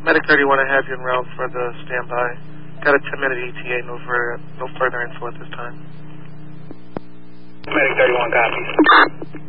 Medic 31, I have you en route for the standby. Got a 10-minute ETA, no further info at this time. Medic 31, copy.